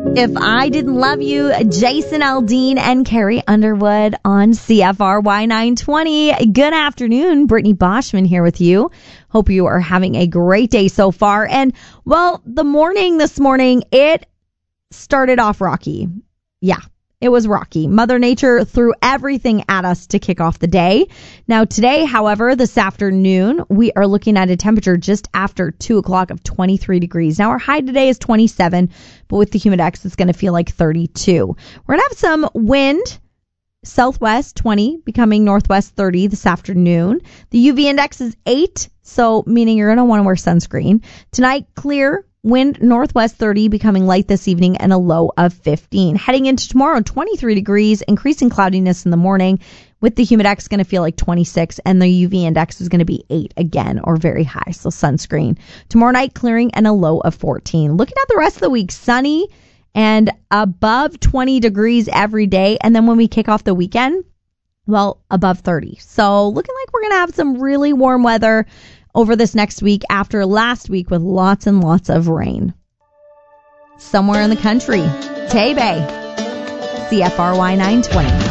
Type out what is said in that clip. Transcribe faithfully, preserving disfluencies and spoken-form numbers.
If I Didn't Love You, Jason Aldean and Carrie Underwood on C F R Y nine twenty. Good afternoon. Brittany Boschman here with you. Hope you are having a great day so far. And, well, the morning this morning, it started off rocky. Yeah, it was rocky. Mother Nature threw everything at us to kick off the day. Now, today, however, this afternoon, we are looking at a temperature just after two o'clock of twenty-three degrees. Now, our high today is twenty-seven, but with the Humidex, it's going to feel like thirty-two. We're going to have some wind, southwest twenty, becoming northwest thirty this afternoon. The U V index is eight, so meaning you're going to want to wear sunscreen. Tonight, clear. Wind northwest thirty, becoming light this evening, and a low of fifteen. Heading into tomorrow, twenty-three degrees, increasing cloudiness in the morning, with the Humidex going to feel like twenty-six, and the U V index is going to be eight again, or very high, so sunscreen. Tomorrow night, clearing and a low of fourteen. Looking at the rest of the week, sunny and above twenty degrees every day, and then when we kick off the weekend, well, above thirty. So looking like we're going to have some really warm weather over this next week after last week with lots and lots of rain. Somewhere in the country, Tay Bay, C F R Y nine twenty.